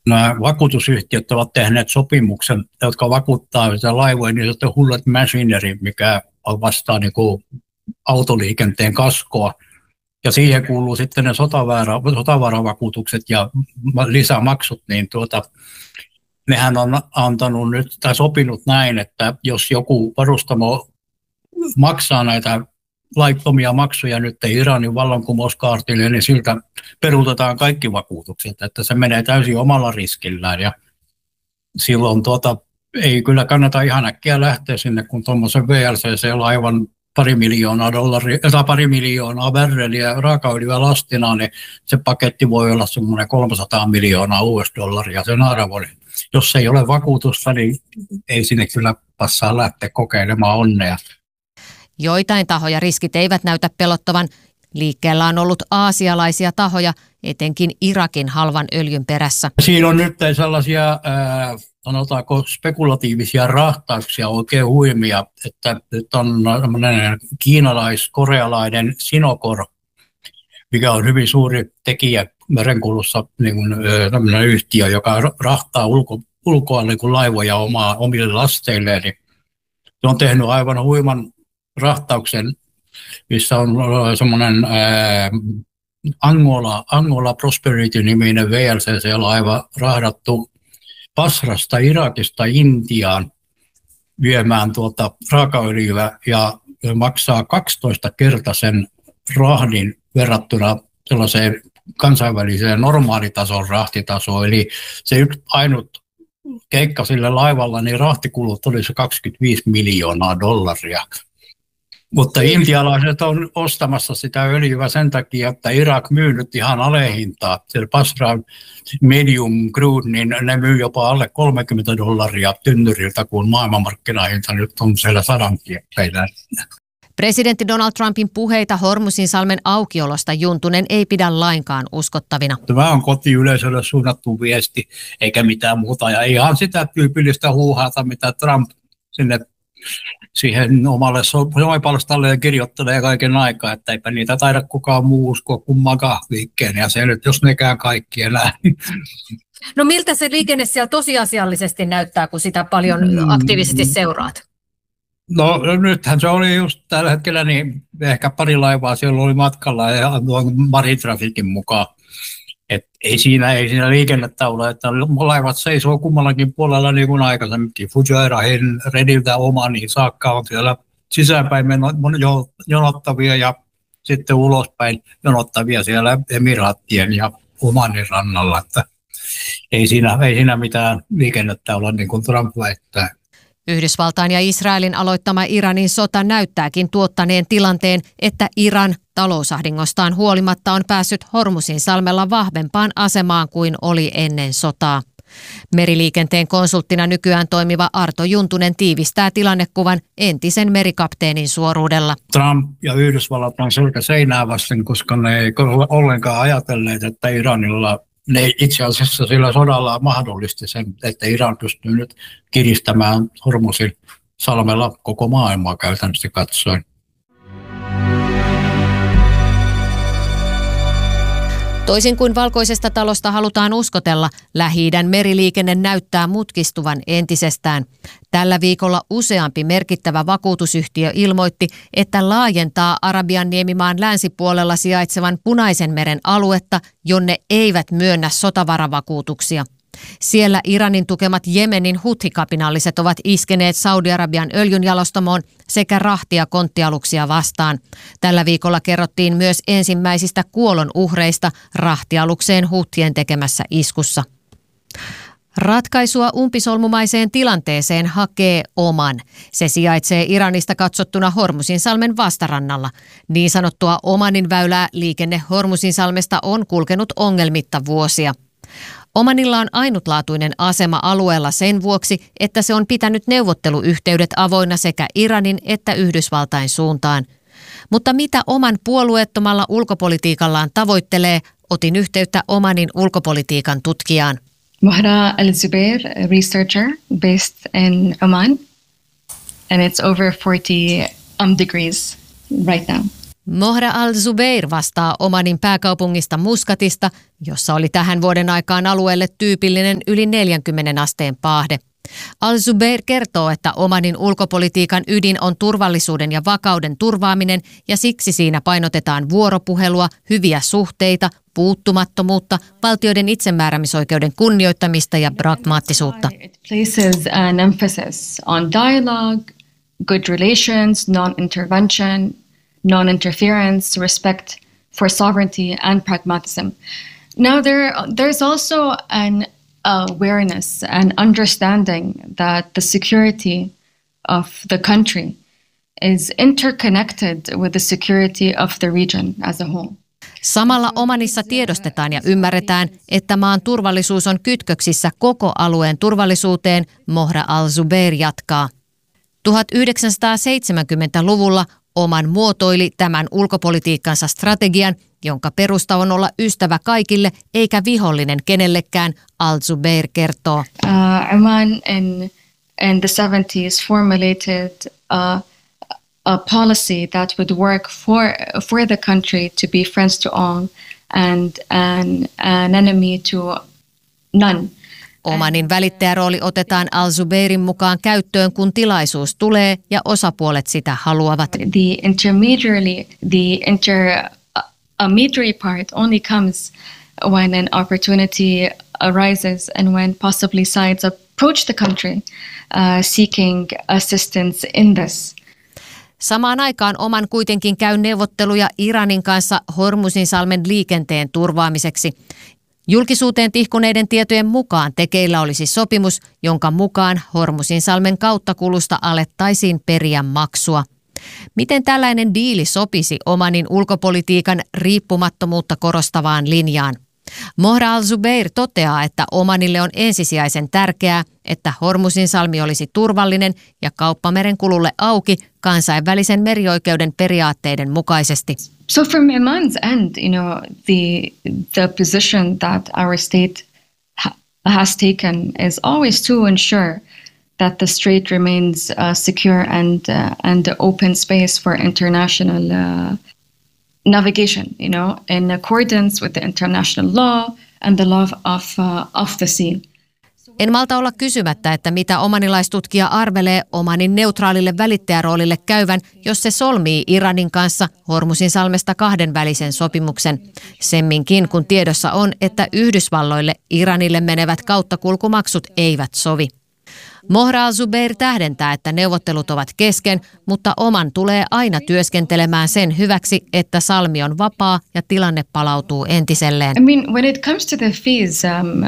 Nämä vakuutusyhtiöt ovat tehneet sopimuksen, jotka vakuuttaa sitä laivoja, niin se on Hullet Machinery, mikä vastaa niin kuin autoliikenteen kaskoa. Ja siihen kuuluu sitten ne sotavaravakuutukset ja lisämaksut, niin nehän on antanut nyt tai sopinut näin, että jos joku varustamo maksaa näitä laittomia maksuja nyt Iranin vallankumouskaartille, niin siltä peruutetaan kaikki vakuutukset, että se menee täysin omalla riskillään ja silloin ei kyllä kannata ihan äkkiä lähteä sinne, kun tuommoisen VLCC-laivan $2 miljoonaa barrelia raakaöljyä lastina, niin se paketti voi olla semmoinen $300 miljoonaa sen arvoinen. Jos ei ole vakuutusta, niin ei sinne kyllä passaa lähteä kokeilemaan onnea. Joitain tahoja riskit eivät näytä pelottavan. Liikkeellä on ollut aasialaisia tahoja, etenkin Irakin halvan öljyn perässä. Siinä on nyt sellaisia sanotaanko spekulatiivisia rahtauksia oikein huimia, että nyt on kiinalais-korealainen Sinokor, mikä on hyvin suuri tekijä merenkulussa, niin kuin tämmöinen yhtiö, joka rahtaa ulkoa niin kuin laivoja omille lasteilleen. Niin se on tehnyt aivan huiman rahtauksen, missä on semmoinen Angola Prosperity-niminen VLCC-laiva rahdattu Basrasta, Irakista, Intiaan viemään raakaöljyä ja maksaa 12-kertaisen rahdin verrattuna sellaiseen kansainväliseen normaalitason rahtitasoon. Eli se ainut keikka sille laivalla, niin rahtikulut oli se $25 miljoonaa. Mutta intialaiset on ostamassa sitä öljyä sen takia, että Irak myy nyt ihan alehintaa. Se Basra medium crude, niin ne myy jopa alle $30 tynnyriltä, kun maailmanmarkkinahinta nyt on siellä 100 kieppeillä. Presidentti Donald Trumpin puheita Hormuzinsalmen aukiolosta Juntunen ei pidä lainkaan uskottavina. Tämä on kotiyleisölle suunnattu viesti, eikä mitään muuta. Ja ihan sitä tyypillistä huuhaata, mitä Trump sinne siihen omalle somepalstalle kirjoittelee kaiken aikaa, että eipä niitä taida kukaan muu uskoa kuin makahliikkeen. Ja se nyt, jos nekään kaikki enää. No miltä se liikenne siellä tosiasiallisesti näyttää, kun sitä paljon aktiivisesti seuraat? No nythän se oli just tällä hetkellä, niin ehkä pari laivaa siellä oli matkalla ja tuon Maritrafikin mukaan. Et ei siinä liikennettä ole, että laivat seisoo kummallakin puolella niin kuin aikaisemminkin. Fujairah'n Rediltä Omaniin saakka on siellä sisäänpäin jonottavia ja sitten ulospäin jonottavia siellä Emiraattien ja Omanin rannalla. Että ei siinä mitään liikennettä ole, niin kuin Trump väittää. Yhdysvaltain ja Israelin aloittama Iranin sota näyttääkin tuottaneen tilanteen, että Iran talousahdingostaan huolimatta on päässyt Hormuzinsalmella vahvempaan asemaan kuin oli ennen sotaa. Meriliikenteen konsulttina nykyään toimiva Arto Juntunen tiivistää tilannekuvan entisen merikapteenin suoruudella. Trump ja Yhdysvallat on selkä seinää vasten, koska ne ei ollenkaan ajatelleet, että Iranilla ne itse asiassa sillä sodalla mahdollisti sen, että Iran pystyy nyt kiristämään Hormuzinsalmella koko maailmaa käytännössä katsoen. Toisin kuin Valkoisesta talosta halutaan uskotella, Lähi-idän meriliikenne näyttää mutkistuvan entisestään. Tällä viikolla useampi merkittävä vakuutusyhtiö ilmoitti, että laajentaa Arabian niemimaan länsipuolella sijaitsevan Punaisen meren aluetta, jonne eivät myönnä sotavaravakuutuksia. Siellä Iranin tukemat Jemenin Huthi-kapinalliset ovat iskeneet Saudi-Arabian öljynjalostamoon sekä rahti- ja konttialuksia vastaan. Tällä viikolla kerrottiin myös ensimmäisistä kuolonuhreista rahtialukseen Huthien tekemässä iskussa. Ratkaisua umpisolmumaiseen tilanteeseen hakee Oman. Se sijaitsee Iranista katsottuna Hormuzinsalmen vastarannalla. Niin sanottua Omanin väylää liikenne Hormuzinsalmesta on kulkenut ongelmitta vuosia. Omanilla on ainutlaatuinen asema alueella sen vuoksi, että se on pitänyt neuvotteluyhteydet avoinna sekä Iranin että Yhdysvaltain suuntaan. Mutta mitä Oman puolueettomalla ulkopolitiikallaan tavoittelee, otin yhteyttä Omanin ulkopolitiikan tutkijaan. Mahra Al-Zubair, researcher based in Oman, and it's over 40 degrees right now. Mohra al-Zubeir vastaa Omanin pääkaupungista Muskatista, jossa oli tähän vuoden aikaan alueelle tyypillinen yli 40 asteen paahde. Al-Zubeir kertoo, että Omanin ulkopolitiikan ydin on turvallisuuden ja vakauden turvaaminen ja siksi siinä painotetaan vuoropuhelua, hyviä suhteita, puuttumattomuutta, valtioiden itsemääräämisoikeuden kunnioittamista ja pragmaattisuutta. It places an emphasis on dialogue, good relations, non-intervention, non-interference, respect for sovereignty and pragmatism. Now there's also an awareness and understanding that the security of the country is interconnected with the security of the region as a whole. Samalla Omanissa tiedostetaan ja ymmärretään, että maan turvallisuus on kytköksissä koko alueen turvallisuuteen, Mohra al-Zubeir jatkaa. 1970-luvulla Oman muotoili tämän ulkopolitiikkansa strategian, jonka perusta on olla ystävä kaikille eikä vihollinen kenellekään, al-Zubeir kertoo. Oman in the 70s formulated a policy that would work for the country to be friends to all and an enemy to none. Omanin välittäjärooli otetaan al-Zubeirin mukaan käyttöön, kun tilaisuus tulee ja osapuolet sitä haluavat. The intermediary part only comes when an opportunity arises and when possibly sides approach the country seeking assistance in this. Samaan aikaan Oman kuitenkin käy neuvotteluja Iranin kanssa Hormuzinsalmen liikenteen turvaamiseksi. Julkisuuteen tihkuneiden tietojen mukaan tekeillä olisi sopimus, jonka mukaan Hormuzinsalmen kauttakulusta alettaisiin periä maksua. Miten tällainen diili sopisi Omanin ulkopolitiikan riippumattomuutta korostavaan linjaan? Mohra al-Zubeir toteaa, että Omanille on ensisijaisen tärkeää, että Hormuzinsalmi olisi turvallinen ja kauppameren kululle auki kansainvälisen merioikeuden periaatteiden mukaisesti. So from Oman's end, the position that our state has taken is always to ensure that the strait remains secure and open space for international navigation, in accordance with the international law and the law of the sea. En malta olla kysymättä, että mitä omanilaistutkija arvelee Omanin neutraalille välittäjäroolille käyvän, jos se solmii Iranin kanssa Hormuzinsalmesta kahdenvälisen sopimuksen. Semminkin kun tiedossa on, että Yhdysvalloille Iranille menevät kauttakulkumaksut eivät sovi. Mohra al-Zubeir tähdentää, että neuvottelut ovat kesken, mutta Oman tulee aina työskentelemään sen hyväksi, että salmi on vapaa ja tilanne palautuu entiselleen. I mean, when it comes to the fees,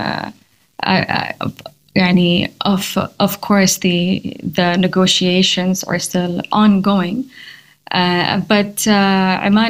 of course the negotiations are still ongoing, but Oman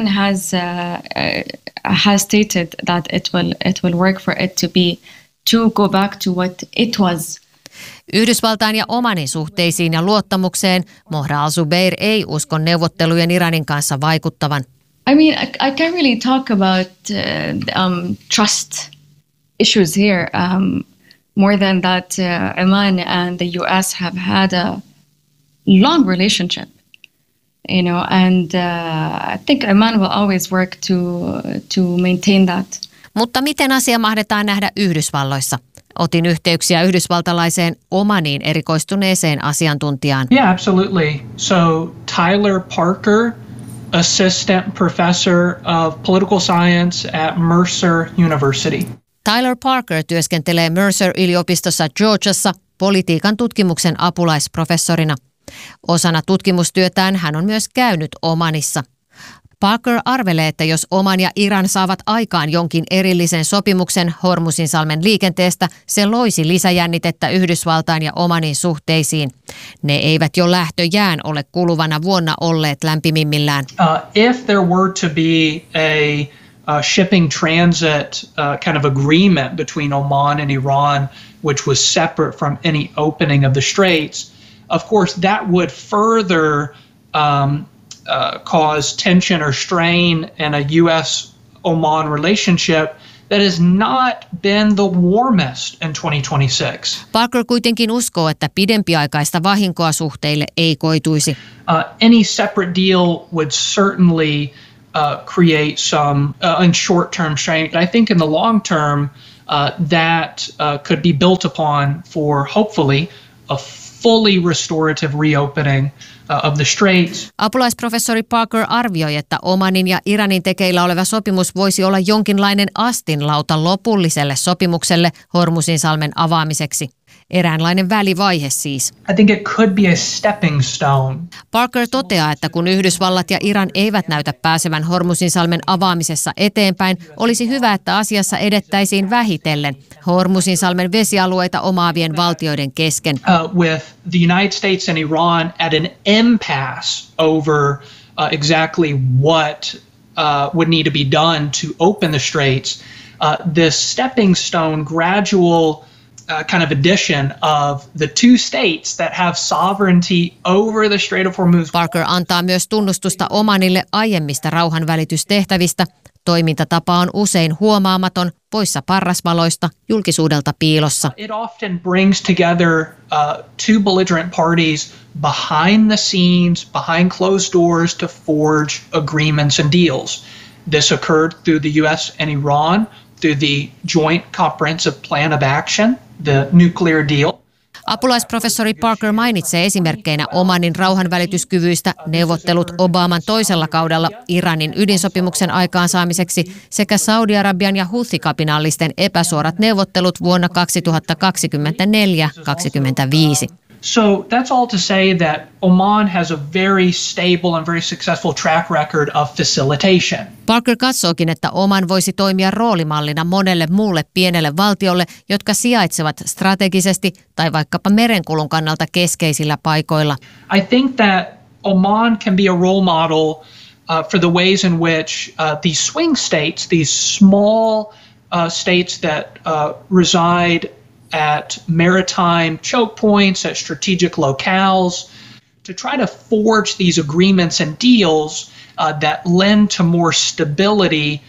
has stated that it will work for it to go back to what it was. Yhdysvaltain ja Omanin suhteisiin ja luottamukseen Mohra al-Zubeir ei usko neuvottelujen Iranin kanssa vaikuttavan. I mean, I can't really talk about trust issues here. More than that, Oman and the US have had a long relationship, and I think Oman will always work to maintain that. Mutta miten asia mahdetaan nähdä Yhdysvalloissa? Otin yhteyksiä yhdysvaltalaiseen Omaniin erikoistuneeseen asiantuntijaan. Yeah, absolutely. So Tyler Parker, assistant professor of political science at Mercer University. Tyler Parker työskentelee Mercer-yliopistossa Georgiassa politiikan tutkimuksen apulaisprofessorina. Osana tutkimustyötään hän on myös käynyt Omanissa. Parker arvelee, että jos Oman ja Iran saavat aikaan jonkin erillisen sopimuksen Hormuzinsalmen liikenteestä, se loisi lisäjännitettä Yhdysvaltain ja Omanin suhteisiin. Ne eivät jo lähtöjään ole kuluvana vuonna olleet lämpimimmillään. If there were to be a shipping transit kind of agreement between Oman and Iran, which was separate from any opening of the straits, of course that would further cause tension or strain in a U.S.-Oman relationship that has not been the warmest in 2026. Parker kuitenkin uskoo, että pidempiaikaista vahinkoa suhteille ei koituisi. Any separate deal would certainly create some in short-term strain. I think in the long term, that could be built upon for hopefully a fully restorative reopening of the Straits. Apulaisprofessori Parker arvioi, että Omanin ja Iranin tekeillä oleva sopimus voisi olla jonkinlainen astinlauta lopulliselle sopimukselle Hormuzinsalmen avaamiseksi. Eräänlainen välivaihe siis. I think it could be a stepping stone. Parker toteaa, että kun Yhdysvallat ja Iran eivät näytä pääsevän Hormuzinsalmen avaamisessa eteenpäin, olisi hyvä, että asiassa edettäisiin vähitellen Hormuzinsalmen vesialueita omaavien valtioiden kesken. With the United States and Iran at an impasse over exactly what would need to be done to open the Straits, this stepping stone gradual kind of addition of the two states that have sovereignty over the Strait of Hormuz. Parker antaa myös tunnustusta Omanille aiemmista rauhanvälitystehtävistä. Toimintatapa on usein huomaamaton, poissa parrasvaloista, julkisuudelta piilossa. It often brings together two belligerent parties behind the scenes, behind closed doors to forge agreements and deals. This occurred through the US and Iran, through the Joint Comprehensive Plan of Action, the nuclear deal. Apulaisprofessori Parker mainitsee esimerkkeinä Omanin rauhanvälityskyvyistä neuvottelut Obaman toisella kaudella Iranin ydinsopimuksen aikaansaamiseksi sekä Saudi-Arabian ja Houthi-kapinallisten epäsuorat neuvottelut vuonna 2024-2025. So that's all to say that Oman has a very stable and very successful track record of facilitation. Parker katsookin, että Oman voisi toimia roolimallina monelle muulle pienelle valtiolle, jotka sijaitsevat strategisesti tai vaikkapa merenkulun kannalta keskeisillä paikoilla. I think that Oman can be a role model for the ways in which these swing states, these small states that reside at maritime choke points, at strategic locales, to try to forge these agreements and deals that lend to more stability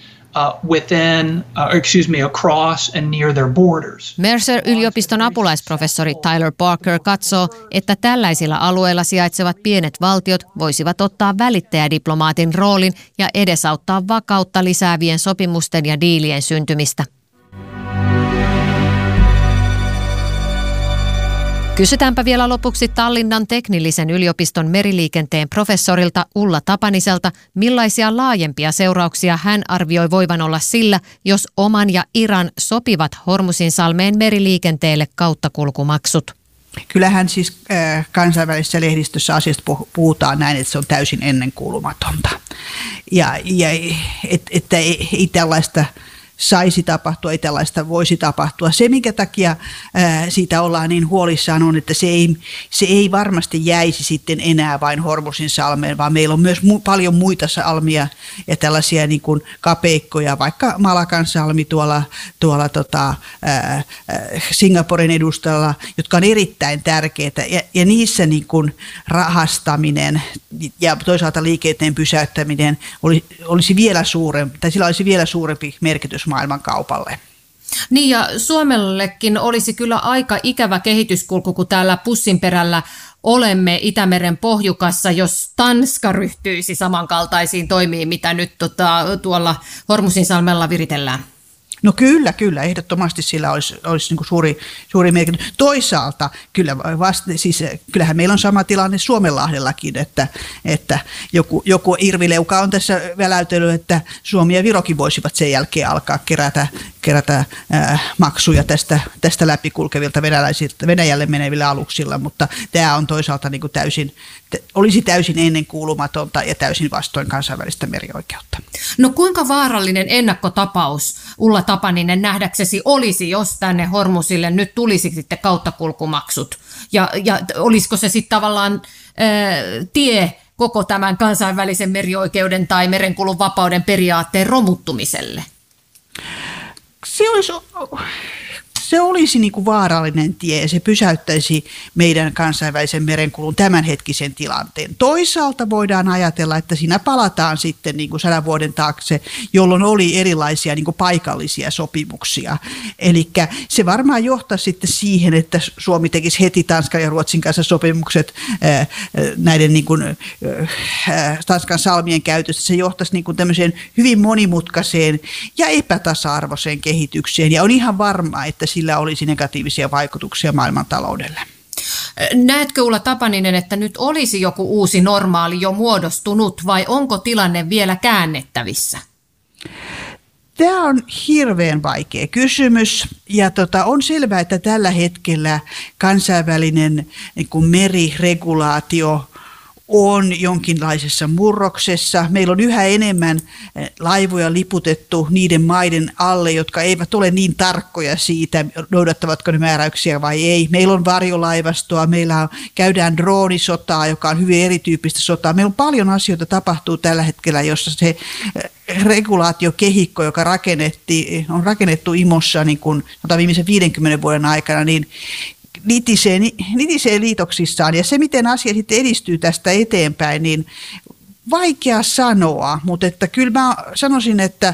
across and near their borders. Mercer-yliopiston apulaisprofessori Tyler Parker katsoo, että tällaisilla alueilla sijaitsevat pienet valtiot voisivat ottaa välittäjädiplomaatin roolin ja edesauttaa vakautta lisäävien sopimusten ja diilien syntymistä. Kysytäänpä vielä lopuksi Tallinnan teknillisen yliopiston meriliikenteen professorilta Ulla Tapaniselta, millaisia laajempia seurauksia hän arvioi voivan olla sillä, jos Oman ja Iran sopivat Hormuzinsalmeen meriliikenteelle kauttakulkumaksut. Kyllähän siis kansainvälisessä lehdistössä asiasta puhutaan näin, että se on täysin ennenkuulumatonta. Ja että ei tällaista saisi tapahtua, ei tällaista voisi tapahtua. Se, minkä takia siitä ollaan niin huolissaan, on, että se ei varmasti jäisi sitten enää vain Hormuzinsalmeen, vaan meillä on myös paljon muita salmia ja tällaisia niin kuin kapeikkoja, vaikka Malakan salmi tuolla Singaporen edustalla, jotka on erittäin tärkeitä. Ja niissä niin kuin rahastaminen ja toisaalta liikenteen pysäyttäminen olisi vielä suurempi, tai sillä olisi vielä suurempi merkitys maailman kaupalle. Niin, ja Suomellekin olisi kyllä aika ikävä kehityskulku, kun täällä pussinperällä olemme Itämeren pohjukassa, jos Tanska ryhtyisi samankaltaisiin toimiin, mitä nyt tuolla Hormuzinsalmella viritellään. No kyllä, ehdottomasti sillä olisi niin kuin suuri merkitys. Toisaalta kyllähän meillä on sama tilanne Suomenlahdellakin, että joku irvileuka on tässä väläytellyt, että Suomi ja Virokin voisivat sen jälkeen alkaa kerätä maksuja tästä läpikulkevilta Venäjälle menevillä aluksilla, mutta tämä on toisaalta niin kuin olisi täysin ennenkuulumatonta ja täysin vastoin kansainvälistä merioikeutta. No kuinka vaarallinen ennakkotapaus, Ulla Tapaninen, nähdäksesi olisi, jos tänne Hormuzille nyt tulisi sitten kauttakulkumaksut? Ja olisiko se sitten tavallaan tie koko tämän kansainvälisen merioikeuden tai merenkulun se olisi niin kuin vaarallinen tie ja se pysäyttäisi meidän kansainvälisen merenkulun tämänhetkisen tilanteen. Toisaalta voidaan ajatella, että siinä palataan sitten niin kuin 100 vuoden taakse, jolloin oli erilaisia niin kuin paikallisia sopimuksia. Eli se varmaan johtaa sitten siihen, että Suomi tekisi heti Tanskan ja Ruotsin kanssa sopimukset näiden niin kuin, Tanskan salmien käytöstä. Se johtaisi niin kuin tämmöiseen hyvin monimutkaiseen ja epätasa-arvoiseen kehitykseen. Ja on ihan varma, että sillä olisi negatiivisia vaikutuksia maailmantaloudelle. Näetkö Ulla Tapaninen, että nyt olisi joku uusi normaali jo muodostunut vai onko tilanne vielä käännettävissä? Tämä on hirveän vaikea kysymys ja on selvää, että tällä hetkellä kansainvälinen niin kuin meriregulaatio on jonkinlaisessa murroksessa. Meillä on yhä enemmän laivoja liputettu niiden maiden alle, jotka eivät ole niin tarkkoja siitä, noudattavatko ne määräyksiä vai ei. Meillä on varjolaivastoa, käydään droonisotaa, joka on hyvin erityyppistä sotaa. Meillä on paljon asioita tapahtuu tällä hetkellä, jossa se regulaatiokehikko, joka on rakennettu IMOssa niin kuin viimeisen 50 vuoden aikana, niin nitisee liitoksissaan. Ja se, miten asia sitten edistyy tästä eteenpäin, niin vaikea sanoa, mutta että kyllä mä sanoisin, että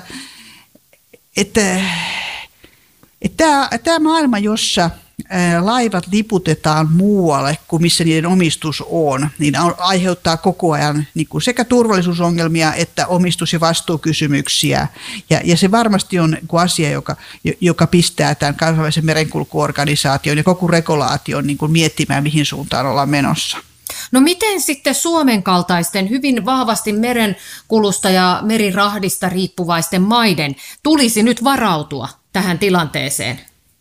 tämä maailma, jossa laivat liputetaan muualle kuin missä niiden omistus on, niin aiheuttaa koko ajan niin kuin sekä turvallisuusongelmia että omistus- ja vastuukysymyksiä. Ja se varmasti on asia, joka pistää tämän kansainvälisen merenkulkuorganisaation ja koko regulaation niin kuin miettimään, mihin suuntaan ollaan menossa. No miten sitten Suomen kaltaisten hyvin vahvasti merenkulusta ja merirahdista riippuvaisten maiden tulisi nyt varautua tähän tilanteeseen?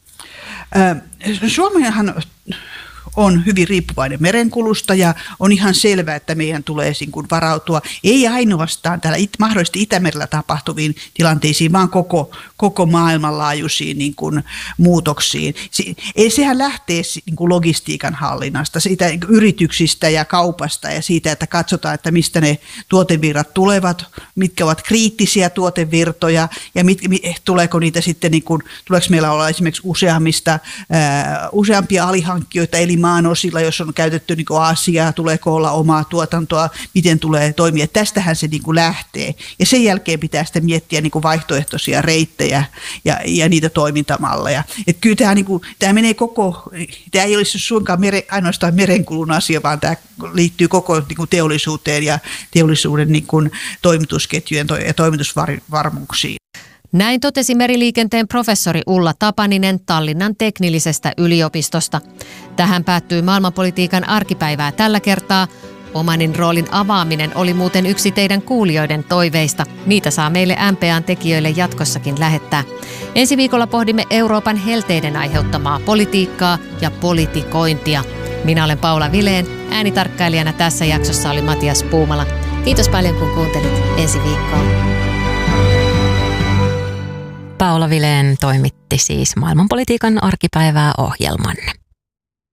Suomihan on hyvin riippuvainen merenkulusta ja on ihan selvää, että meidän tulee varautua ei ainoastaan täällä mahdollisesti Itämerellä tapahtuviin tilanteisiin, vaan koko maailmanlaajuisiin niin kuin muutoksiin. Sehän lähtee niin kuin logistiikan hallinnasta, siitä yrityksistä ja kaupasta ja siitä, että katsotaan, että mistä ne tuotevirrat tulevat, mitkä ovat kriittisiä tuotevirtoja ja tuleeko niitä sitten, niin kuin, tuleeko meillä olla esimerkiksi useampia alihankkijoita eli maanosilla, jos on käytetty niin kuin Aasiaa, tuleeko olla omaa tuotantoa, miten tulee toimia. Tästähän se niin kuin lähtee. Ja sen jälkeen pitää sitten miettiä niin kuin vaihtoehtoisia reittejä ja niitä toimintamalleja. Että kyllä tämä menee tämä ei ole suinkaan ainoastaan merenkulun asia, vaan tämä liittyy koko niin kuin teollisuuteen ja teollisuuden niin kuin toimitusketjujen ja toimitusvarmuuksiin. Näin totesi meriliikenteen professori Ulla Tapaninen Tallinnan teknillisestä yliopistosta. Tähän päättyy maailmanpolitiikan arkipäivää tällä kertaa. Omanin roolin avaaminen oli muuten yksi teidän kuulijoiden toiveista. Niitä saa meille MPA:n tekijöille jatkossakin lähettää. Ensi viikolla pohdimme Euroopan helteiden aiheuttamaa politiikkaa ja politikointia. Minä olen Paula Vilén. Äänitarkkailijana tässä jaksossa oli Matias Puumala. Kiitos paljon kun kuuntelit. Ensi viikkoon. Paula Vilén toimitti siis maailmanpolitiikan arkipäivää ohjelman.